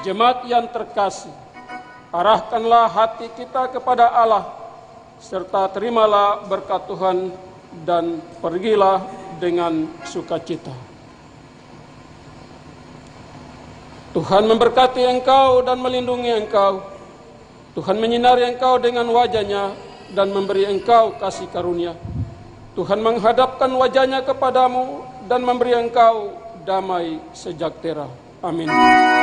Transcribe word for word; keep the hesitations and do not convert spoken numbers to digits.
Jemaat yang terkasih, arahkanlah hati kita kepada Allah, serta terimalah berkat Tuhan dan pergilah dengan sukacita. Tuhan memberkati engkau dan melindungi engkau. Tuhan menyinari engkau dengan wajah-Nya dan memberi engkau kasih karunia. Tuhan menghadapkan wajah-Nya kepadamu dan memberi engkau damai sejahtera. Amin.